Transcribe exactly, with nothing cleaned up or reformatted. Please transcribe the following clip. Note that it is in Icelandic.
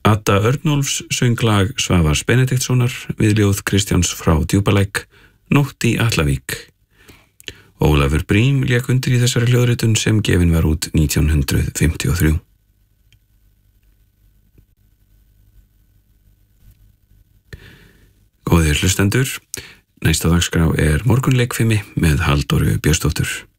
Adda Örnólfs söng lag Svavars Benediktssonar við ljóð Kristjáns frá Djúpalæk, Nótt í Atlavík. Ólafur Brím lék undir í þessari hljóðritun sem gefin var út nítján hundrað fimmtíu og þrjú. Góðir hlustendur, næsta dagskrá er morgunleikfimi með Halldóru Björnsdóttur.